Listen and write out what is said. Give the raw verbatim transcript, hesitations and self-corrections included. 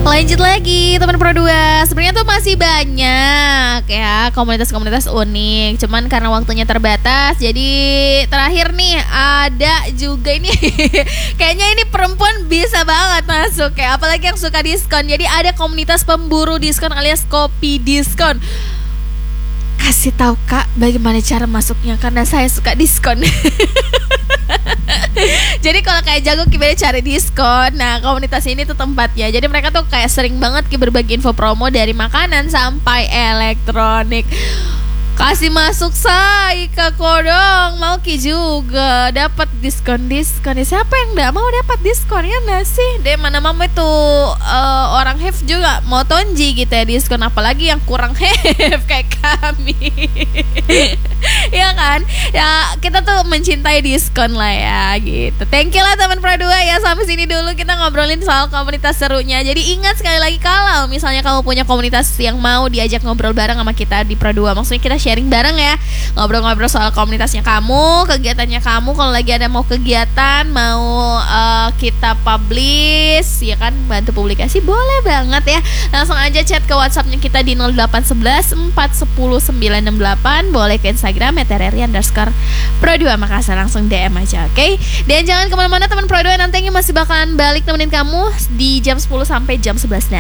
Lanjut lagi teman Pro dua. Sebenarnya tuh masih banyak ya komunitas-komunitas unik. Cuman karena waktunya terbatas, jadi terakhir nih ada juga ini kayaknya ini perempuan bisa banget masuk ya, apalagi yang suka diskon. Jadi ada komunitas pemburu diskon alias kopi diskon. Kasih tahu Kak bagaimana cara masuknya, karena saya suka diskon. Jadi kalau kayak jago gimana cari diskon, nah komunitas ini tuh tempatnya. Jadi mereka tuh kayak sering banget ki berbagi info promo dari makanan sampai elektronik. Kasih masuk saya Kak Kodong, mau ki juga dapat diskon-diskon. Siapa yang gak mau dapat diskon ya gak sih? Deh mana mama itu uh, orang have juga mau tonji gitu ya diskon, apalagi yang kurang have kayak kami. Ya kan? Ya kita tuh mencintai diskon lah ya gitu. Thank you lah teman Pro dua ya. Sampai sini dulu kita ngobrolin soal komunitas serunya. Jadi ingat sekali lagi, kalau misalnya kamu punya komunitas yang mau diajak ngobrol bareng sama kita di Pro dua, maksudnya kita sharing bareng ya, ngobrol-ngobrol soal komunitasnya kamu, kegiatannya kamu. Kalau lagi ada mau kegiatan, mau uh, kita publish ya kan, bantu publikasi, boleh banget ya. Langsung aja chat ke WhatsAppnya kita di nol delapan satu satu empat satu nol sembilan enam delapan. Boleh ke Instagram et r r i underscore pro dua Makassar, langsung D M aja, oke? Okay? Dan jangan kemana-mana teman Pro dua, nantinya masih bakalan balik temenin kamu di jam sepuluh sampai jam sebelas nanti.